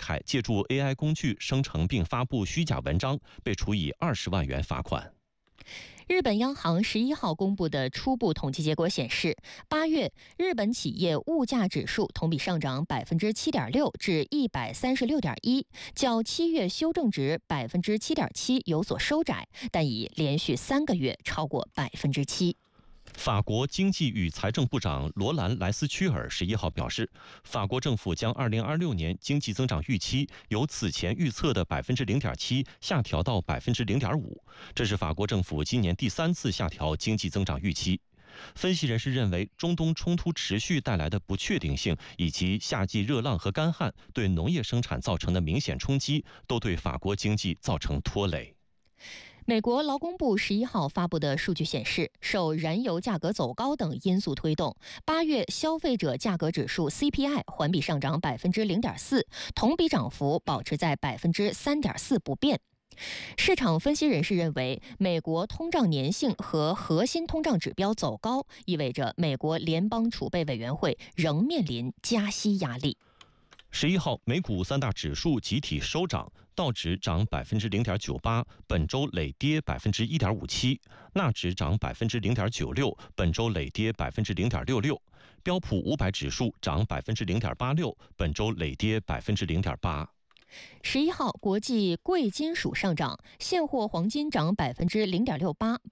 凯借助 AI 工具生成并发布虚假文章，被处以20万元罚款。 日本央行11号公布的初步统计结果显示，8月日本企业物价指数同比上涨7.6%至136.1，较7月修正值7.7%有所收窄，但已连续3个月超过7%。 法国经济与财政部长罗兰·莱斯屈尔11号表示，法国政府将2026年经济增长预期由此前预测的0.7%下调到0.5%，这是法国政府今年第3次下调经济增长预期。分析人士认为，中东冲突持续带来的不确定性，以及夏季热浪和干旱对农业生产造成的明显冲击，都对法国经济造成拖累。 美国劳工部11号发布的数据显示，受燃油价格走高等因素推动，8月消费者价格指数 CPI 环比上涨0.4%，同比涨幅保持在3.4%不变。市场分析人士认为，美国通胀粘性和核心通胀指标走高，意味着美国联邦储备委员会仍面临加息压力。 11号，美股3大指数集体收涨，道指涨0.98%，本周累跌1.57%；纳指涨0.96%，本周累跌0.66%；标普500指数涨0.86%，本周累跌0.8%。 11号，国际贵金属上涨，现货黄金涨0.68%，